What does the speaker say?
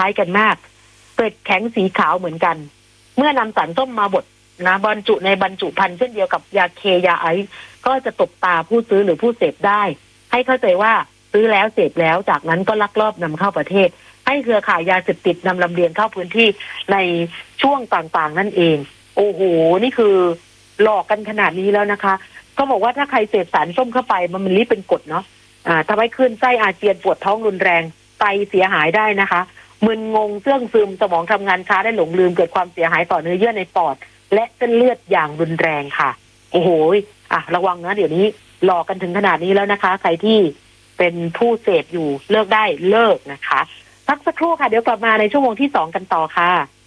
ล้ายกันมากเกล็ดแข็งสีขาวเหมือนกันเมื่อนำสารส้มมาบดนะบรรจุในบรรจุภัณฑ์เช่นเดียวกับยาเคยาไอซ์ก็จะตบตาผู้ซื้อหรือผู้เสพได้ให้เข้าใจว่าซื้อแล้วเสพแล้วจากนั้นก็ลักลอบนำเข้าประเทศให้เครือข่ายยาเสพติดนำลำเลียงเข้าพื้นที่ในช่วงต่างๆนั่นเองโอ้โหนี่คือหลอกกันขนาดนี้แล้วนะคะก็บอกว่าถ้าใครเสพสารส้มเข้าไปมันลิเป็นกรดเนาะทำให้คลื่นไส้อาเจียนปวดท้องรุนแรงไตเสียหายได้นะคะมึนงงเสื่องซึมสมองทำงานช้าได้หลงลืมเกิดความเสียหายต่อเนื้อเยื่อในปอดและเส้นเลือดอย่างรุนแรงค่ะโอ้โหระวังนะเดี๋ยวนี้หลอกกันถึงขนาดนี้แล้วนะคะใครที่เป็นผู้เสพอยู่เลิกได้เลิกนะคะพักสักครู่ค่ะเดี๋ยวกลับมาในชั่วโมงที่2กันต่อค่ะ